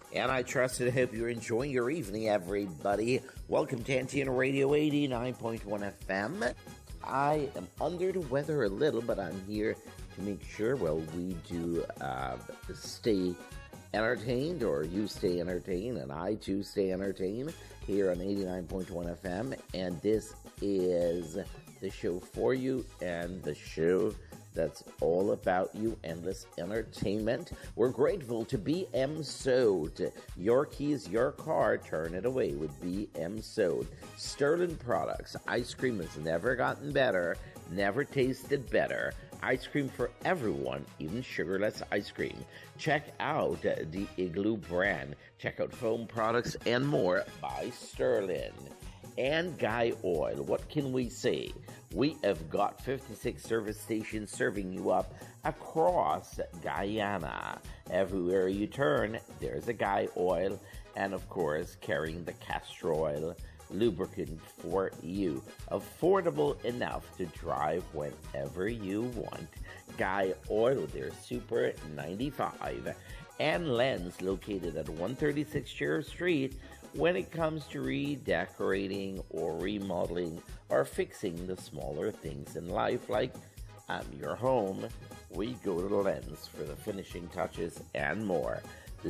And I trust and hope you're enjoying your evening, everybody. Welcome to Antenna Radio 89.1 FM. I am under the weather a little, but I'm here to make sure, we do stay entertained, or you stay entertained, and I too stay entertained here on 89.1 FM. And this is the show for you, and the show that's all about you, endless entertainment. We're grateful to BM Sode. Your keys, your car, turn it away with BM Sode. Sterling Products. Ice cream has never gotten better, never tasted better. Ice cream for everyone, even sugarless ice cream. Check out the Igloo brand. Check out foam products and more by Sterling. And Guy Oil. What can we say? We have got 56 service stations serving you up across Guyana. Everywhere you turn, there's a Guy Oil, and of course, carrying the castor oil lubricant for you. Affordable enough to drive whenever you want. Guy Oil, their Super 95. And Lens, located at 136 Sheriff Street. When it comes to redecorating or remodeling or fixing the smaller things in life, like your home, we go to Lens for the finishing touches and more.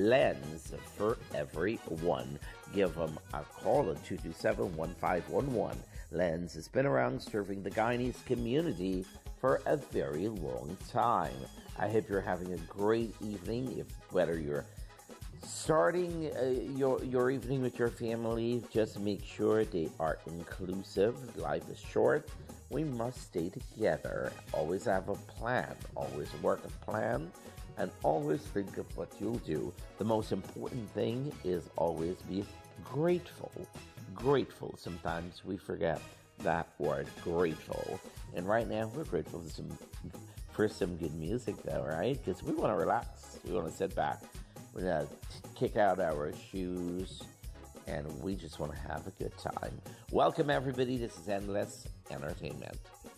Lens for everyone. Give them a call at 227-1511. Lens has been around serving the Guyanese community for a very long time. I hope you're having a great evening. Whether you're starting your evening with your family, just make sure they are inclusive. Life is short. We must stay together. Always have a plan. Always work a plan. And always think of what you'll do. The most important thing is always be grateful. Grateful. Sometimes we forget that word, grateful. And right now, we're grateful for some good music, though, right? Because we want to relax. We want to sit back. We're going to kick out our shoes, and we just want to have a good time. Welcome, everybody. This is Endless Entertainment.